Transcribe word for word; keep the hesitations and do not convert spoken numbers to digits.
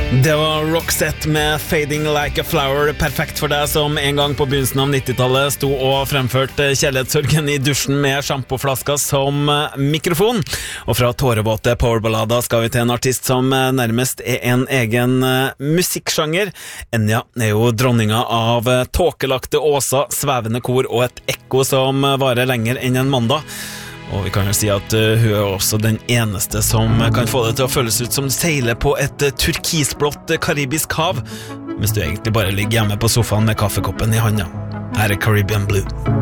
Det var Roxette med Fading Like a Flower, perfekt for deg som en gang på begynnelsen av nittitallet sto og fremførte kjærlighetssorgen i dusjen med sjampoflaska som mikrofon. Og fra tårevåte powerballader skal vi til en artist som nærmest er en egen musikksjanger. Enya er jo dronninga av tåkelagte åser, svevende kor og et ekko som varer lenger enn en mandag. Og vi kan jo si at uh, hun er også den eneste som kan få det til å føles ut som du seiler på et uh, turkisblått uh, karibisk hav, mens du egentlig bare ligger hjemme på sofaen med kaffekoppen i handa. Her er Caribbean Blue.